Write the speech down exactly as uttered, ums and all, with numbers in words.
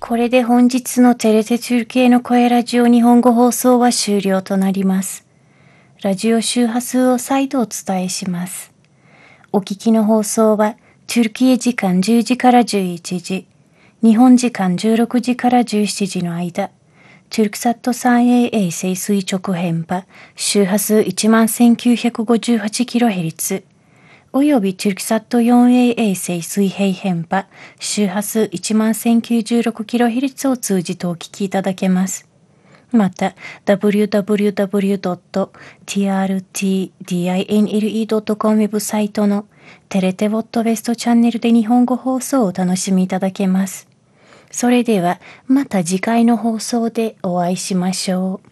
これで本日のテレテ中継の声ラジオ日本語放送は終了となります。ラジオ周波数を再度お伝えします。お聞きの放送は、トゥルキエ時間じゅうじからじゅういちじ、日本時間じゅうろくじからじゅうしちじの間、トゥルクサット スリーエーエー 制垂直変波、周波数 いちまんせんきゅうひゃくごじゅうはちキロヘルツ、およびトゥルクサット フォーエーエー 制水平変波、周波数 いちまんせんきゅうじゅうろくキロヘルツ を通じてお聞きいただけます。また、ダブリューダブリューダブリュードットティーアールティーディーアイエヌエルイードットコム ウェブサイトのテレテウォットウェストチャンネルで日本語放送をお楽しみいただけます。それでは、また次回の放送でお会いしましょう。